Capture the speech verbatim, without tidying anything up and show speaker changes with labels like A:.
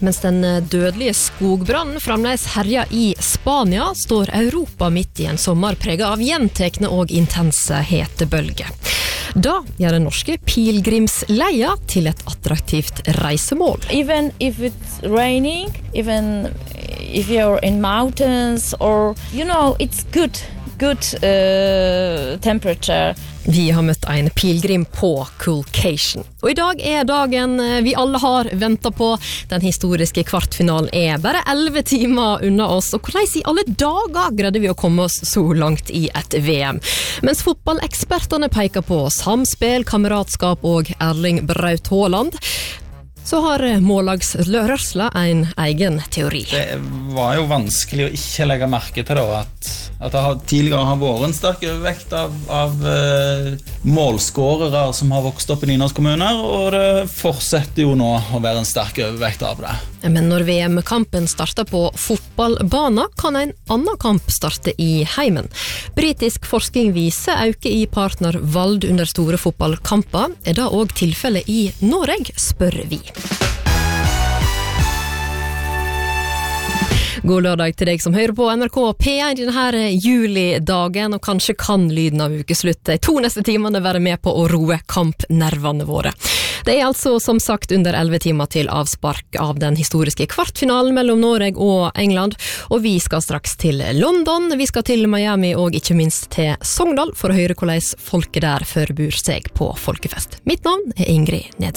A: Mens den dødelige skogbrannen fremdeles herjer i Spania, står Europa midt i en sommer preget av gjentekne og intense hetebølger. Da gjør den norske pilgrimsleia til et attraktivt reisemål.
B: Even if it's raining, even if you're in mountains, or you know, it's good, good uh, temperature.
A: Vi har møtt en pilgrim på Coolcation. Og i dag er dagen vi alle har ventet på. Den historiske kvartfinalen er bare elleve timer unna oss. Og hvordan i alle dager greide vi å komme oss så langt i et V M? Mens fotballekspertene peker på samspill, kameratskap og Erling Braut Haaland, så har mållagslørørsla en egen teori.
C: Det var jo vanskelig å ikke legge merke til da, at, at det har, tidligere har vært en sterk overvekt av, av uh, målskårere som har vokst opp i Nynorsk kommuner, og det fortsetter jo nå å være en sterk overvekt av det.
A: Men når V M-kampen starter på fotballbana, kan en annen kamp starte i heimen. Britisk forskning viser øke i partnervald under store fotballkamper. Er det også tilfellet i Norge, spør vi. God lørdag til deg som hører på N R K P én denne julidagen, og kanskje kan lyden av ukeslutt de to neste timene være med på å roe kampnervene våre. Det er altså som sagt under elleve timer til avspark av den historiske kvartfinalen mellom Norge og England, og vi skal straks til London, vi skal til Miami og ikke minst til Sogndal for å høre hvordan folket der forbereder seg på folkefest. Mitt navn er Ingrid Neder.